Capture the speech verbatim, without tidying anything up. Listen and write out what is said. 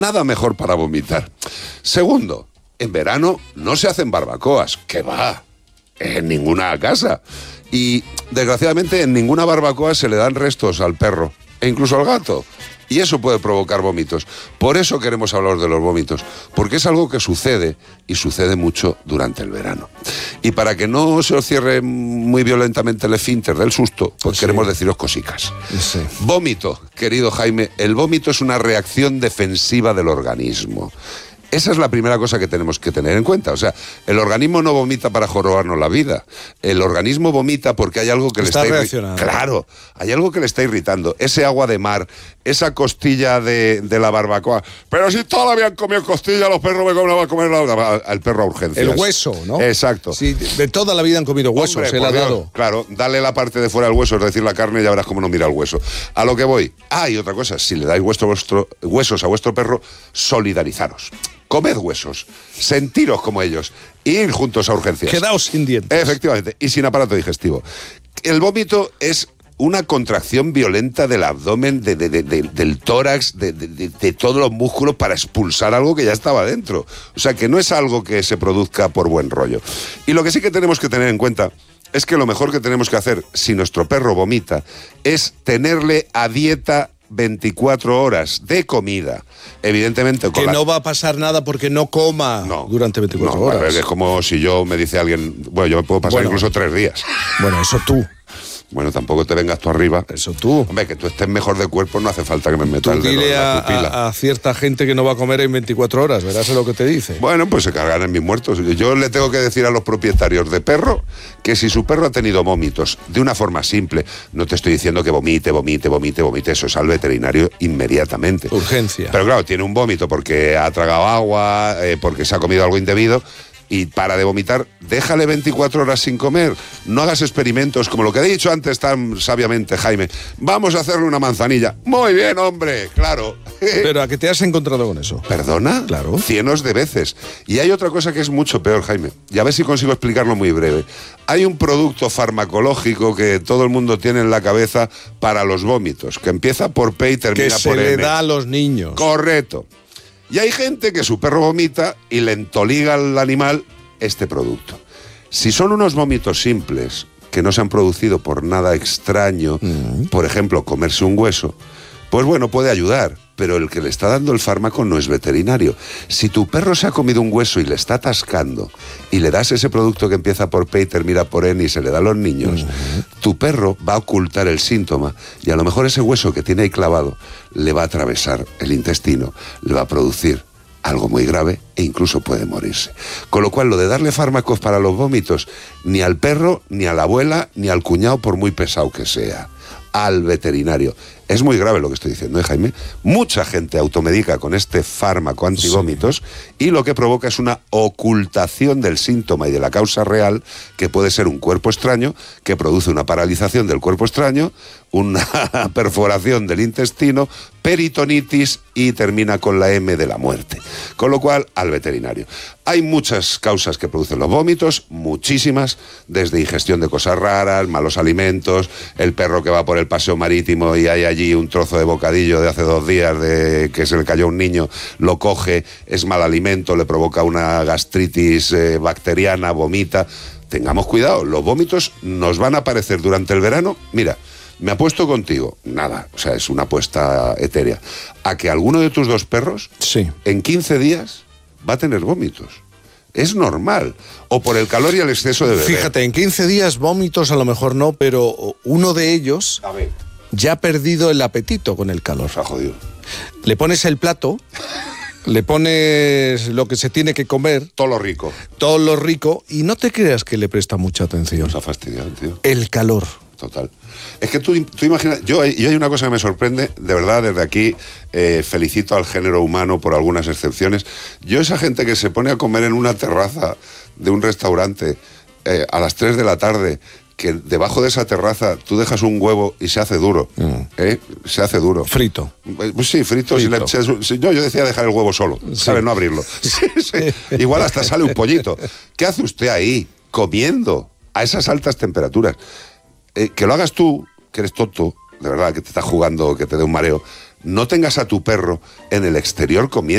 Nada mejor para vomitar. Segundo, en verano no se hacen barbacoas. ¿Qué va? En ninguna casa. Y, desgraciadamente, en ninguna barbacoa se le dan restos al perro, e incluso al gato. Y eso puede provocar vómitos. Por eso queremos hablar de los vómitos, porque es algo que sucede, y sucede mucho durante el verano. Y para que no se os cierre muy violentamente el esfínter del susto, pues sí. Queremos deciros cosicas. Sí. Vómito, querido Jaime, el vómito es una reacción defensiva del organismo. Esa es la primera cosa que tenemos que tener en cuenta. O sea, el organismo no vomita para jorobarnos la vida. El organismo vomita porque hay algo que está le está reaccionando. irritando. Claro, hay algo que le está irritando. Ese agua de mar, esa costilla de, de la barbacoa. Pero si toda la vida han comido costilla, los perros me van a comer la, al perro a urgencias. El hueso, ¿no? Exacto. Sí, de toda la vida han comido huesos, Hombre, se le ha Dios, dado. Claro, dale la parte de fuera del hueso, es decir, la carne, y ya verás cómo no mira el hueso. A lo que voy. Ah, y otra cosa, si le dais vuestro, vuestro, huesos a vuestro perro, solidarizaros. Comed huesos, sentiros como ellos, ir juntos a urgencias. Quedaos sin dientes. Efectivamente, y sin aparato digestivo. El vómito es una contracción violenta del abdomen, de, de, de, de, del tórax, de, de, de, de todos los músculos para expulsar algo que ya estaba dentro. O sea, que no es algo que se produzca por buen rollo. Y lo que sí que tenemos que tener en cuenta es que lo mejor que tenemos que hacer si nuestro perro vomita es tenerle a dieta veinticuatro horas de comida, evidentemente con que la... no va a pasar nada porque no coma no, durante veinticuatro no, horas. Es como si yo me dice alguien, bueno, yo me puedo pasar bueno, incluso tres días. Bueno, eso tú. Bueno, tampoco te vengas tú arriba. Eso tú. Hombre, que tú estés mejor de cuerpo no hace falta que me metas el dedo en la pupila. A, a cierta gente que no va a comer en veinticuatro horas, verás lo que te dice. Bueno, pues se cargan en mis muertos. Yo le tengo que decir a los propietarios de perro que si su perro ha tenido vómitos de una forma simple, no te estoy diciendo que vomite, vomite, vomite, vomite, eso es al veterinario inmediatamente. Urgencia. Pero claro, tiene un vómito porque ha tragado agua, eh, porque se ha comido algo indebido, y para de vomitar, déjale veinticuatro horas sin comer. No hagas experimentos como lo que he dicho antes tan sabiamente, Jaime. Vamos a hacerle una manzanilla. Muy bien, hombre, claro. Pero ¿a qué te has encontrado con eso? ¿Perdona? Claro. Cienos de veces. Y hay otra cosa que es mucho peor, Jaime. Y a ver si consigo explicarlo muy breve. Hay un producto farmacológico que todo el mundo tiene en la cabeza para los vómitos, que empieza por P y termina por por M. Que se M. le da a los niños. Correcto. Y hay gente que su perro vomita y le entoliga al animal este producto. Si son unos vómitos simples, que no se han producido por nada extraño, mm. por ejemplo, comerse un hueso, pues bueno, puede ayudar, pero el que le está dando el fármaco no es veterinario. Si tu perro se ha comido un hueso y le está atascando y le das ese producto que empieza por P y termina por N y se le da a los niños, mm. tu perro va a ocultar el síntoma y a lo mejor ese hueso que tiene ahí clavado le va a atravesar el intestino, le va a producir algo muy grave e incluso puede morirse. Con lo cual, lo de darle fármacos para los vómitos, ni al perro, ni a la abuela, ni al cuñado, por muy pesado que sea, al veterinario. Es muy grave lo que estoy diciendo, ¿eh, Jaime? Mucha gente automedica con este fármaco antivómitos sí. y lo que provoca es una ocultación del síntoma y de la causa real, que puede ser un cuerpo extraño, que produce una paralización del cuerpo extraño, una perforación del intestino, peritonitis y termina con la M de la muerte. Con lo cual, al veterinario. Hay muchas causas que producen los vómitos, muchísimas, desde ingestión de cosas raras, malos alimentos, el perro que va por el paseo marítimo y hay allí un trozo de bocadillo de hace dos días de que se le cayó a un niño, lo coge, es mal alimento, le provoca una gastritis eh, bacteriana, vomita. Tengamos cuidado, los vómitos nos van a aparecer durante el verano. Mira, me apuesto contigo, nada, o sea, es una apuesta etérea, a que alguno de tus dos perros, sí. en quince días, va a tener vómitos. Es normal. O por el calor y el exceso de beber. Fíjate, en quince días vómitos a lo mejor no, pero uno de ellos a ver. ya ha perdido el apetito con el calor. Se ha jodido. Le pones el plato, le pones lo que se tiene que comer. Todo lo rico. Todo lo rico, y no te creas que le presta mucha atención. Nos ha fastidiado, tío. El calor. Total. Es que tú, tú imaginas, yo, yo hay una cosa que me sorprende, de verdad, desde aquí eh, felicito al género humano por algunas excepciones. Yo esa gente que se pone a comer en una terraza de un restaurante eh, a las tres de la tarde, que debajo de esa terraza tú dejas un huevo y se hace duro, mm. ¿eh? Se hace duro. Frito. Pues sí, frito. frito. Si le, si, no, yo decía dejar el huevo solo, sí. ¿sabes? No abrirlo. Sí, sí. Igual hasta sale un pollito. ¿Qué hace usted ahí, comiendo a esas altas temperaturas? Eh, que lo hagas tú, que eres tonto, de verdad, que te estás jugando, que te dé un mareo, no tengas a tu perro en el exterior comiendo.